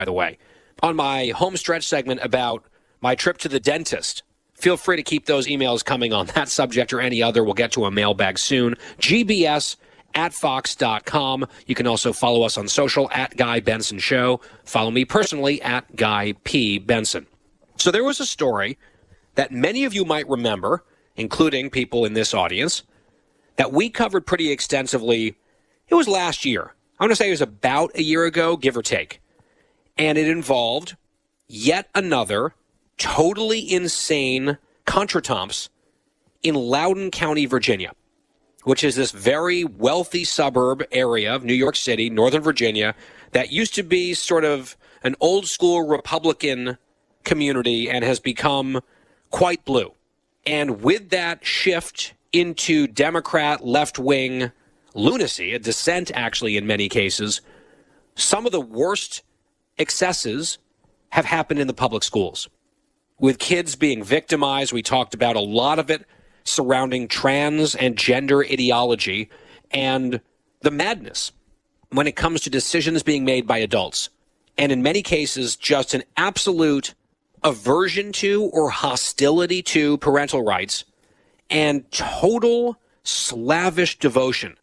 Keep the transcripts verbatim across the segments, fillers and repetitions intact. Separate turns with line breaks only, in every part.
by the way. On my home stretch segment about my trip to the dentist, feel free to keep those emails coming on that subject or any other. We'll get to a mailbag soon. G B S at fox dot com. You can also follow us on social at Guy Benson Show. Follow me personally at Guy P. Benson. So there was a story that many of you might remember, including people in this audience, that we covered pretty extensively. It was last year. I want to say it was about a year ago, give or take. And it involved yet another totally insane contretemps in Loudoun County, Virginia, which is this very wealthy suburb area of New York City, Northern Virginia, that used to be sort of an old school Republican community and has become quite blue. And with that shift into Democrat left-wing lunacy, a dissent actually in many cases, some of the worst excesses have happened in the public schools. With kids being victimized, we talked about a lot of it surrounding trans and gender ideology and the madness when it comes to decisions being made by adults. And in many cases, just an absolute aversion to or hostility to parental rights and total slavish devotion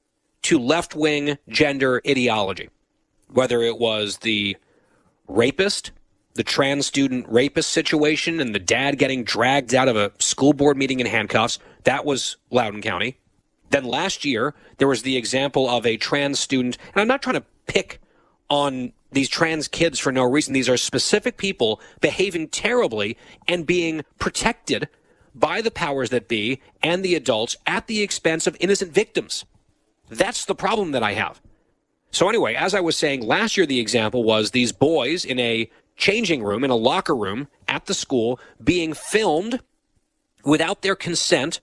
to left-wing gender ideology. Whether it was the rapist, the trans student rapist situation and the dad getting dragged out of a school board meeting in handcuffs, that was Loudoun County. Then last year, there was the example of a trans student, and I'm not trying to pick on these trans kids for no reason. These are specific people behaving terribly and being protected by the powers that be and the adults at the expense of innocent victims. That's the problem that I have. So anyway, as I was saying, last year the example was these boys in a changing room, in a locker room at the school, being filmed without their consent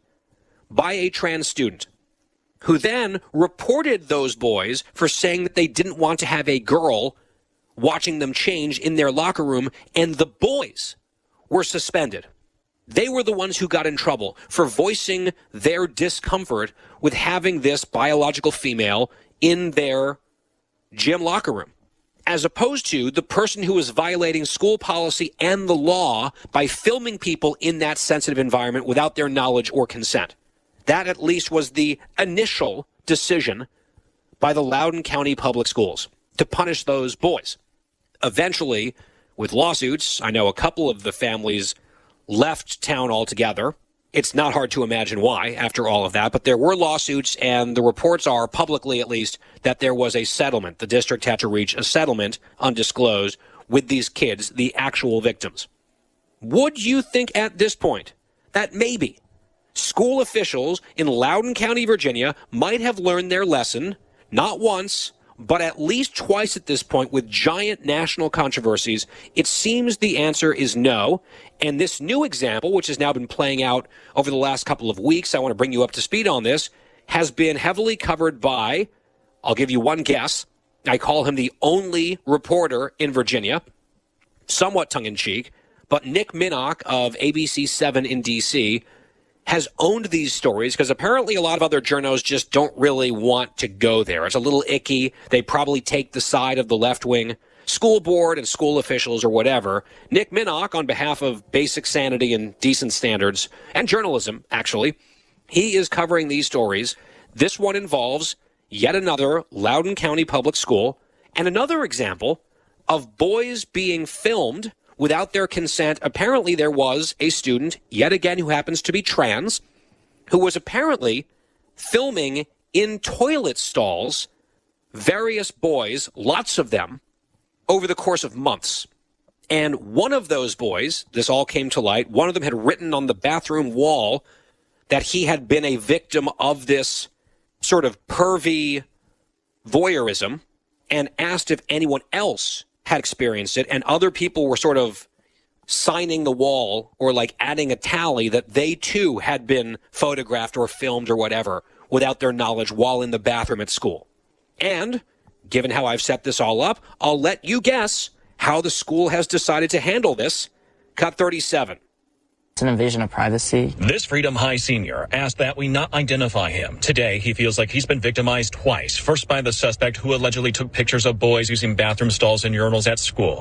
by a trans student, who then reported those boys for saying that they didn't want to have a girl watching them change in their locker room, and the boys were suspended. They were the ones who got in trouble for voicing their discomfort with having this biological female in their gym locker room, as opposed to the person who was violating school policy and the law by filming people in that sensitive environment without their knowledge or consent. That at least was the initial decision by the Loudoun County Public Schools to punish those boys. Eventually, with lawsuits, I know a couple of the families left town altogether. It's not hard to imagine why after all of that, but there were lawsuits, and the reports are, publicly at least, that there was a settlement. The district had to reach a settlement, undisclosed, with these kids, the actual victims. Would you think at this point that maybe school officials in Loudoun County, Virginia, might have learned their lesson, not once, but at least twice at this point with giant national controversies? It seems the answer is no. And this new example, which has now been playing out over the last couple of weeks, I want to bring you up to speed on this, has been heavily covered by, I'll give you one guess, I call him the only reporter in Virginia, somewhat tongue-in-cheek, but Nick Minnock of A B C seven in D C has owned these stories because apparently a lot of other journos just don't really want to go there. It's a little icky. They probably take the side of the left-wing school board and school officials or whatever. Nick Minnock, on behalf of basic sanity and decent standards, and journalism, actually, he is covering these stories. This one involves yet another Loudoun County public school and another example of boys being filmed without their consent. Apparently there was a student, yet again, who happens to be trans, who was apparently filming in toilet stalls various boys, lots of them, over the course of months. And one of those boys, this all came to light, one of them had written on the bathroom wall that he had been a victim of this sort of pervy voyeurism and asked if anyone else had experienced it, and other people were sort of signing the wall or like adding a tally that they too had been photographed or filmed or whatever without their knowledge while in the bathroom at school. And given how I've set this all up, I'll let you guess how the school has decided to handle this. Cut thirty-seven.
an invasion of privacy.
This Freedom High senior asked that we not identify him. Today, he feels like he's been victimized twice. First by the suspect who allegedly took pictures of boys using bathroom stalls and urinals at school.